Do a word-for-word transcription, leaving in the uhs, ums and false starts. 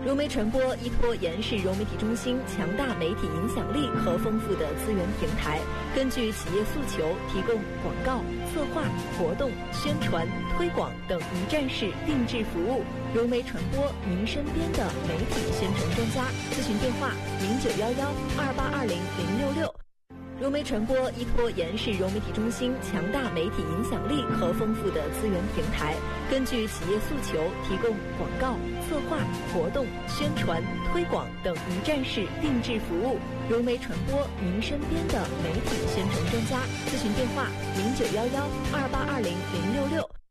融媒传播依托延世融媒体中心强大媒体影响力和丰富的资源平台，根据企业诉求提供广告、策划、活动、宣传、推广等一站式定制服务。融媒传播，您身边的媒体宣传专家。咨询电话：零九幺幺二八二零零六六。融媒传播依托延世融媒体中心强大媒体影响力和丰富的资源平台，根据企业诉求提供广告、策划、活动、宣传、推广等一站式定制服务。融媒传播，您身边的媒体宣传专家。咨询电话：零九幺幺二八二零零六六。